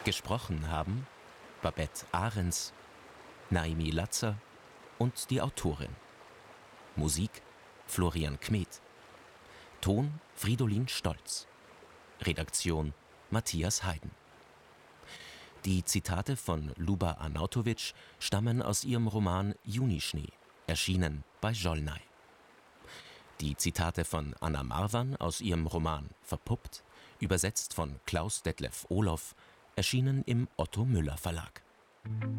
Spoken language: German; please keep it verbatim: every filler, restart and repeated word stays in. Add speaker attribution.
Speaker 1: Gesprochen haben Babette Ahrens, Naimi Latzer und die Autorin. Musik Florian Kmet. Ton Fridolin Stolz. Redaktion Matthias Heiden. Die Zitate von Luba Arnautovic stammen aus ihrem Roman Junischnee, erschienen bei Jollnay. Die Zitate von Anna Marwan aus ihrem Roman Verpuppt, übersetzt von Klaus Detlef Ohloff, erschienen im Otto Müller Verlag.